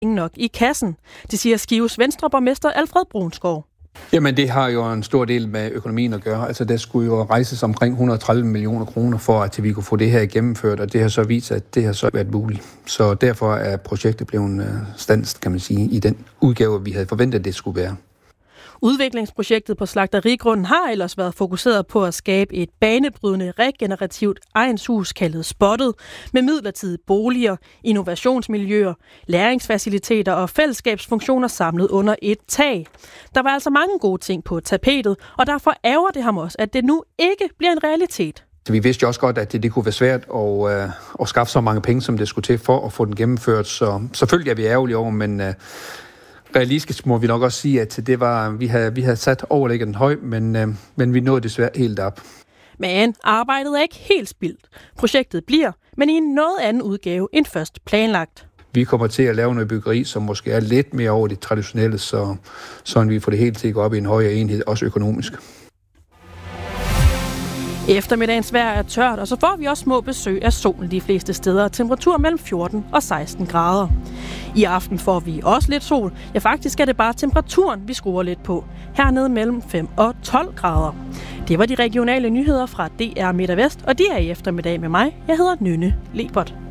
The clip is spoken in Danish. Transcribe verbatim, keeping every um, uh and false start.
penge nok i kassen. Det siger Skives Venstreborgmester Alfred Brunsgaard. Jamen, det har jo en stor del med økonomien at gøre. Altså, der skulle jo rejses omkring et hundrede og tredive millioner kroner for, at vi kunne få det her gennemført, og det har så vist, at det har så været muligt. Så derfor er projektet blevet standset, kan man sige, i den udgave, vi havde forventet, det skulle være. Udviklingsprojektet på slagterigrunden har ellers været fokuseret på at skabe et banebrydende, regenerativt egenshus kaldet Spottet, med midlertidige boliger, innovationsmiljøer, læringsfaciliteter og fællesskabsfunktioner samlet under et tag. Der var altså mange gode ting på tapetet, og derfor ærger det ham også, at det nu ikke bliver en realitet. Så vi vidste jo også godt, at det, det kunne være svært at, øh, at skaffe så mange penge, som det skulle til for at få den gennemført. Så selvfølgelig er vi ærgerlige over, men øh, realistisk må vi nok også sige, at det var, vi havde, vi havde sat overlæggeren høj, men, øh, men vi nåede desværre helt op. Men arbejdet er ikke helt spildt. Projektet bliver, men i en noget anden udgave end først planlagt. Vi kommer til at lave noget byggeri, som måske er lidt mere over det traditionelle, så sådan vi får det helt til at gå op i en højere enhed, også økonomisk. Eftermiddagens vejr er tørt, og så får vi også små besøg af solen de fleste steder. Temperatur mellem fjorten og seksten grader. I aften får vi også lidt sol. Ja, faktisk er det bare temperaturen, vi skruer lidt på. Hernede mellem fem og tolv grader. Det var de regionale nyheder fra D R Midt og Vest, og de er i eftermiddag med mig. Jeg hedder Nynne Lebert.